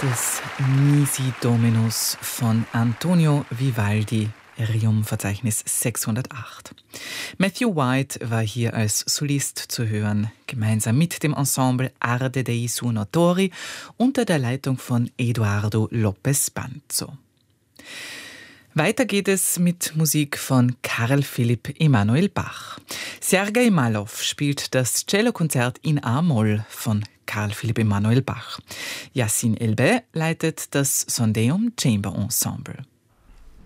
des Nisi Dominus von Antonio Vivaldi, Rerum-Verzeichnis 608. Matthew White war hier als Solist zu hören, gemeinsam mit dem Ensemble Arde dei Suonatori unter der Leitung von Eduardo Lopez Banzo. Weiter geht es mit Musik von Carl Philipp Emanuel Bach. Sergei Malov spielt das Cellokonzert in A-Moll von Carl Philipp Emanuel Bach. Yassine Elbé leitet das Sondeum Chamber Ensemble.